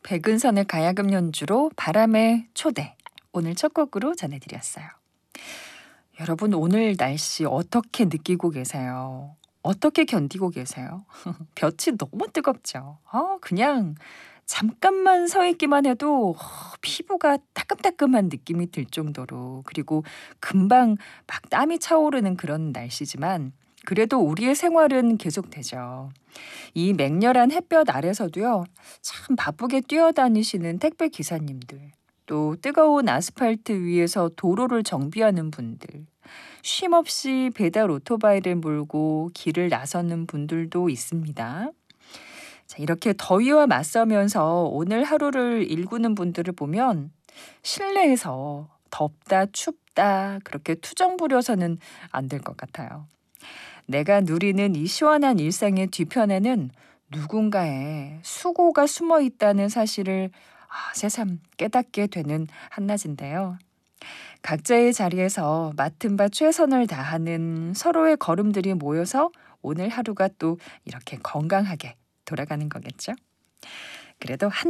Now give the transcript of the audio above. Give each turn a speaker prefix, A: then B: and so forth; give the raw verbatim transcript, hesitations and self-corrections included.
A: 백은선의 가야금 연주로 바람의 초대, 오늘 첫 곡으로 전해드렸어요. 여러분, 오늘 날씨 어떻게 느끼고 계세요? 어떻게 견디고 계세요? 볕이 너무 뜨겁죠. 아, 그냥 잠깐만 서 있기만 해도 어, 피부가 따끔따끔한 느낌이 들 정도로, 그리고 금방 막 땀이 차오르는 그런 날씨지만 그래도 우리의 생활은 계속되죠. 이 맹렬한 햇볕 아래서도요, 참 바쁘게 뛰어다니시는 택배 기사님들, 또 뜨거운 아스팔트 위에서 도로를 정비하는 분들, 쉼없이 배달 오토바이를 몰고 길을 나서는 분들도 있습니다. 자, 이렇게 더위와 맞서면서 오늘 하루를 일구는 분들을 보면 실내에서 덥다, 춥다, 그렇게 투정 부려서는 안 될 것 같아요. 내가 누리는 이 시원한 일상의 뒤편에는 누군가의 수고가 숨어 있다는 사실을 아, 새삼 깨닫게 되는 한낮인데요. 각자의 자리에서 맡은 바 최선을 다하는 서로의 걸음들이 모여서 오늘 하루가 또 이렇게 건강하게 돌아가는 거겠죠. 그래도 한